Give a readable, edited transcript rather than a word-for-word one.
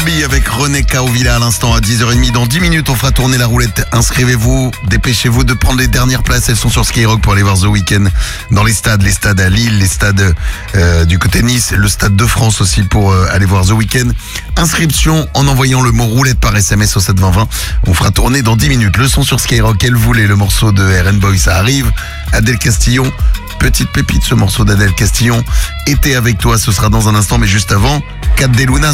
Zombie avec René Caovilla à l'instant à 10h30. Dans 10 minutes, on fera tourner la roulette. Inscrivez-vous, dépêchez-vous de prendre les dernières places. Elles sont sur Skyrock pour aller voir The Weeknd dans les stades à Lille, les stades du côté Nice, le stade de France aussi pour aller voir The Weeknd. Inscription en envoyant le mot roulette par SMS au 72020. On fera tourner dans 10 minutes. Le son sur Skyrock, elle voulait le morceau de RN Boy, ça arrive. Adèle Castillon, petite pépite ce morceau d'Adèle Castillon. Été avec toi, ce sera dans un instant, mais juste avant, Cat des Luna.